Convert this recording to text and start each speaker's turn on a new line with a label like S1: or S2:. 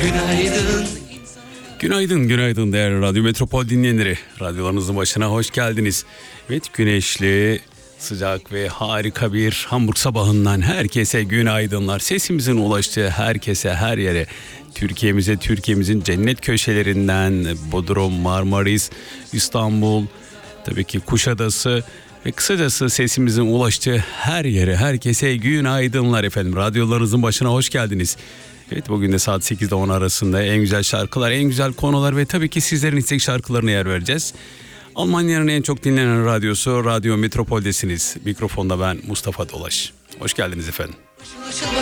S1: Günaydın.
S2: Günaydın değerli Radyo Metropol dinleyenleri. Radyolarınızın başına hoş geldiniz. Evet, güneşli, sıcak ve harika bir Hamburg sabahından herkese günaydınlar. Sesimizin ulaştığı herkese, her yere, Türkiye'mizin cennet köşelerinden Bodrum, Marmaris, İstanbul, tabii ki Kuşadası ve kısacası sesimizin ulaştığı her yere, herkese günaydınlar efendim. Radyolarınızın başına hoş geldiniz. Evet, bugün de saat 8'de 10 arasında en güzel şarkılar, en güzel konular ve tabii ki sizlerin istek şarkılarına yer vereceğiz. Almanya'nın en çok dinlenen radyosu Radyo Metropol'desiniz. Mikrofonda ben Mustafa Dolaş. Hoş geldiniz efendim.
S1: Işıl